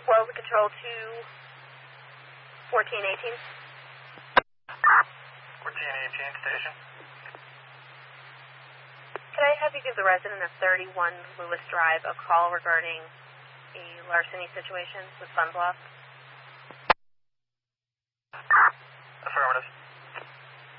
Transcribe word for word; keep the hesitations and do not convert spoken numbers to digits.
Wells Control to fourteen eighteen. fourteen eighteen station. Can I have you give the resident of thirty-one Lewis Drive a call regarding a larceny situation with Sunbluff? Affirmative.